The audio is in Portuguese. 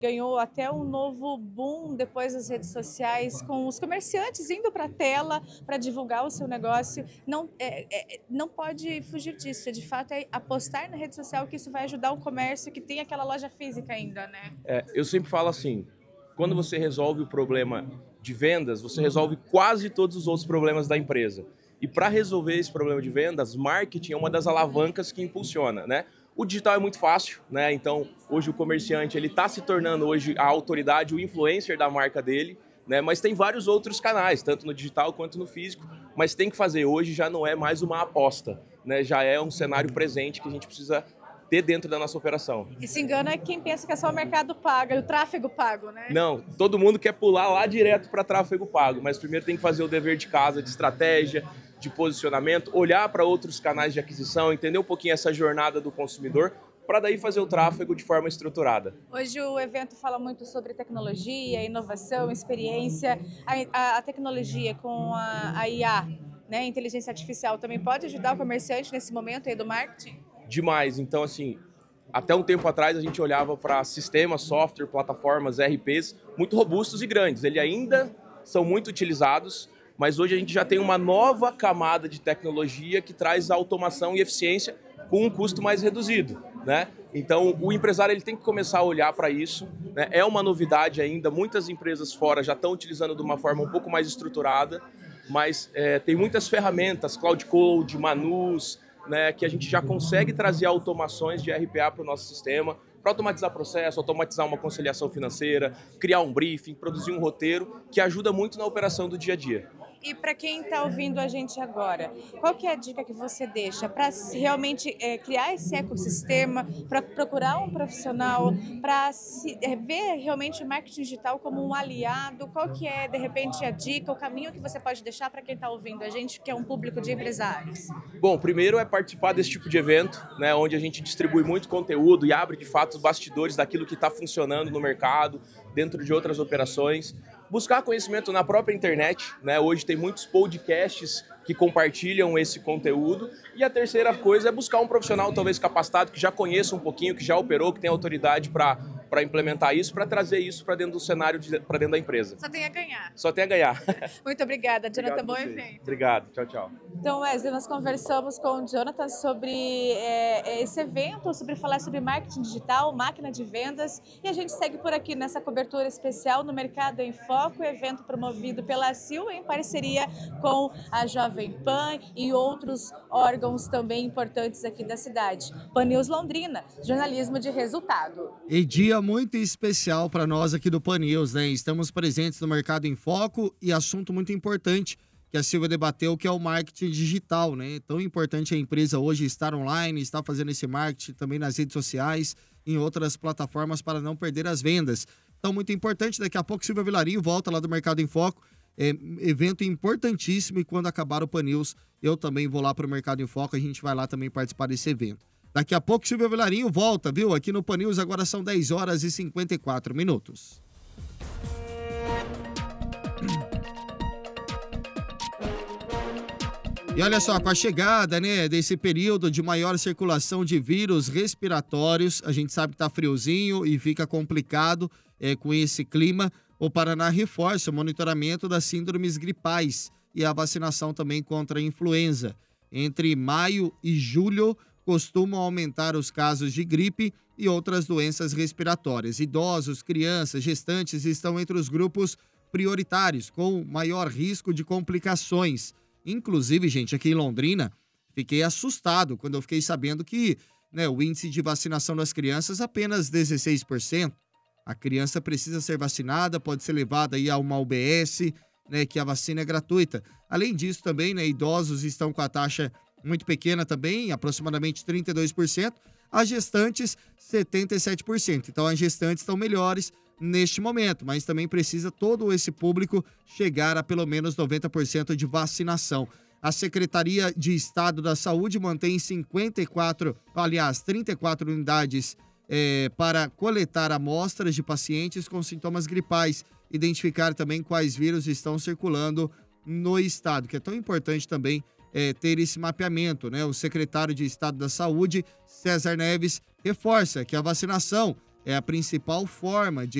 Ganhou até um novo boom depois das redes sociais, com os comerciantes indo para a tela para divulgar o seu negócio. Não, não pode fugir disso, de fato é apostar na rede social, que isso vai ajudar o comércio que tem aquela loja física ainda, né? Eu sempre falo assim, quando você resolve o problema de vendas, você resolve quase todos os outros problemas da empresa. E para resolver esse problema de vendas, marketing é uma das alavancas que impulsiona, né? O digital é muito fácil, né? Então, hoje o comerciante ele está se tornando hoje a autoridade, o influencer da marca dele, né? Mas tem vários outros canais, tanto no digital quanto no físico. Mas tem que fazer hoje já não é mais uma aposta, né? Já é um cenário presente que a gente precisa ter dentro da nossa operação. E se engana é quem pensa que é só o mercado pago, o tráfego pago, né? Não, todo mundo quer pular lá direto para tráfego pago, mas primeiro tem que fazer o dever de casa, de estratégia, de posicionamento, olhar para outros canais de aquisição, entender um pouquinho essa jornada do consumidor, para daí fazer o tráfego de forma estruturada. Hoje o evento fala muito sobre tecnologia, inovação, experiência. A tecnologia com a IA, né, inteligência artificial, também pode ajudar o comerciante nesse momento aí do marketing? Demais. Então, assim, até um tempo atrás a gente olhava para sistemas, software, plataformas, ERPs muito robustos e grandes. Eles ainda são muito utilizados, mas hoje a gente já tem uma nova camada de tecnologia que traz automação e eficiência com um custo mais reduzido, né? Então, o empresário ele tem que começar a olhar para isso, né? É uma novidade ainda, muitas empresas fora já estão utilizando de uma forma um pouco mais estruturada, mas tem muitas ferramentas, Cloud Code, Manus, né, que a gente já consegue trazer automações de RPA para o nosso sistema, para automatizar processo, automatizar uma conciliação financeira, criar um briefing, produzir um roteiro, que ajuda muito na operação do dia a dia. E para quem está ouvindo a gente agora, qual que é a dica que você deixa para realmente criar esse ecossistema, para procurar um profissional, para ver realmente o marketing digital como um aliado? Qual que é, de repente, a dica, o caminho que você pode deixar para quem está ouvindo a gente, que é um público de empresários? Bom, primeiro é participar desse tipo de evento, né, onde a gente distribui muito conteúdo e abre, de fato, os bastidores daquilo que está funcionando no mercado, dentro de outras operações. Buscar conhecimento na própria internet, né? Hoje tem muitos podcasts que compartilham esse conteúdo. E a terceira coisa é buscar um profissional talvez capacitado, que já conheça um pouquinho, que já operou, que tem autoridade para implementar isso, para trazer isso para dentro do cenário, para dentro da empresa. Só tem a ganhar. Só tem a ganhar. Muito obrigada, Jonathan. Obrigado Bom a vocês. evento. Obrigado. Tchau, tchau. Então, Wesley, nós conversamos com o Jonathan sobre esse evento, sobre falar sobre marketing digital, máquina de vendas, e a gente segue por aqui nessa cobertura especial no Mercado em Foco, evento promovido pela CIL em parceria com a Jovem Pan e outros órgãos também importantes aqui da cidade. Pan News Londrina, jornalismo de resultado. E dia muito especial para nós aqui do Pan News, né? Estamos presentes no Mercado em Foco e assunto muito importante que a Silvia debateu, que é o marketing digital, né? Tão importante a empresa hoje estar online, estar fazendo esse marketing também nas redes sociais, em outras plataformas para não perder as vendas. Então, muito importante, daqui a pouco Silvia Vilarinho volta lá do Mercado em Foco, evento importantíssimo, e quando acabar o Pan News, eu também vou lá para o Mercado em Foco, a gente vai lá também participar desse evento. Daqui a pouco Silvia Vilarinho volta, viu? Aqui no Pan News agora são 10 horas e 54 minutos. E olha só, com a chegada, né, desse período de maior circulação de vírus respiratórios, a gente sabe que tá friozinho e fica complicado com esse clima. O Paraná reforça o monitoramento das síndromes gripais e a vacinação também contra a influenza. Entre maio e julho, costumam aumentar os casos de gripe e outras doenças respiratórias. Idosos, crianças, gestantes estão entre os grupos prioritários, com maior risco de complicações. Inclusive, gente, aqui em Londrina, fiquei assustado quando eu fiquei sabendo que, né, o índice de vacinação das crianças é apenas 16%. A criança precisa ser vacinada, pode ser levada aí a uma UBS, né, que a vacina é gratuita. Além disso também, né, idosos estão com a taxa muito pequena também, aproximadamente 32%. As gestantes, 77%. Então, as gestantes estão melhores neste momento, mas também precisa todo esse público chegar a pelo menos 90% de vacinação. A Secretaria de Estado da Saúde mantém 34 unidades para coletar amostras de pacientes com sintomas gripais, identificar também quais vírus estão circulando no estado, que é tão importante também ter esse mapeamento, né? O secretário de Estado da Saúde, César Neves, reforça que a vacinação é a principal forma de